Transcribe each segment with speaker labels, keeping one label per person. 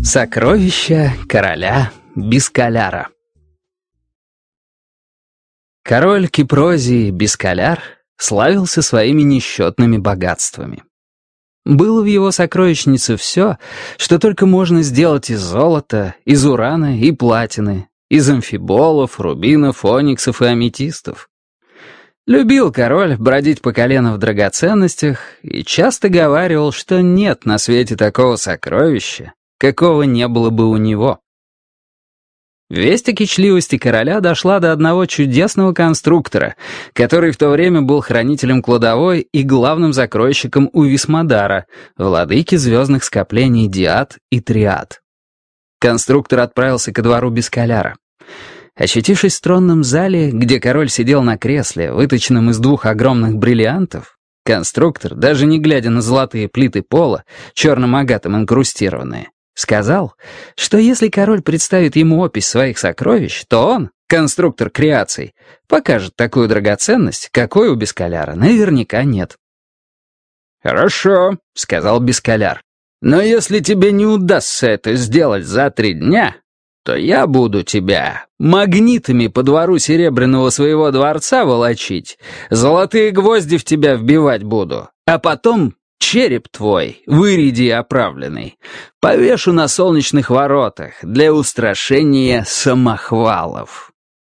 Speaker 1: Сокровища короля Бискаляра. Король Кипрозии Бискаляр славился своими несчетными богатствами. Было в его сокровищнице все, что только можно сделать из золота, из урана и платины, из амфиболов, рубинов, ониксов и аметистов. Любил король бродить по колено в драгоценностях и часто говаривал, что нет на свете такого сокровища, какого не было бы у него. Весть о кичливости короля дошла до одного чудесного конструктора, который в то время был хранителем кладовой и главным закройщиком у Висмодара, владыки звездных скоплений Диад и Триад. Конструктор отправился ко двору Бискаляра. Очутившись в тронном зале, где король сидел на кресле, выточенном из 2 огромных бриллиантов, конструктор, даже не глядя на золотые плиты пола, черным агатом инкрустированные, сказал, что если король представит ему опись своих сокровищ, то он, конструктор креаций, покажет такую драгоценность, какой у Бискаляра наверняка нет. «Хорошо», — сказал Бискаляр, — «но если тебе не удастся это сделать за 3 дня, то я буду тебя магнитами по двору серебряного своего дворца волочить, золотые гвозди в тебя вбивать буду, а потом череп твой, выряди оправленный, повешу на солнечных воротах для устрашения самохвалов».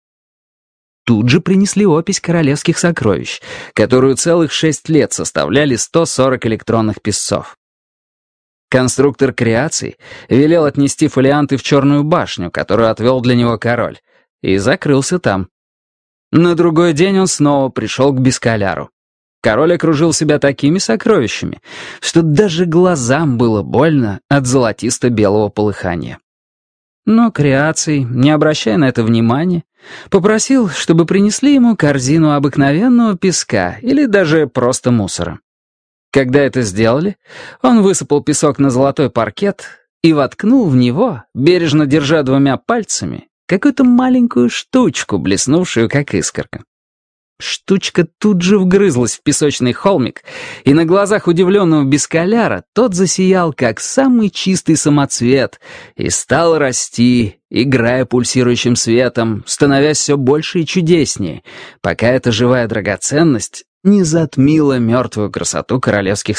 Speaker 1: Тут же принесли опись королевских сокровищ, которую целых 6 лет составляли 140 электронных песцов. Конструктор креаций велел отнести фолианты в Черную башню, которую отвел для него король, и закрылся там. На другой день он снова пришел к Бискаляру. Король окружил себя такими сокровищами, что даже глазам было больно от золотисто-белого полыхания. Но креаций, не обращая на это внимания, попросил, чтобы принесли ему корзину обыкновенного песка или даже просто мусора. Когда это сделали, он высыпал песок на золотой паркет и воткнул в него, бережно держа 2 пальцами, какую-то маленькую штучку, блеснувшую как искорка. Штучка тут же вгрызлась в песочный холмик, и на глазах удивленного Бискаляра тот засиял, как самый чистый самоцвет, и стал расти, играя пульсирующим светом, становясь все больше и чудеснее, пока эта живая драгоценность не затмила мертвую красоту королевских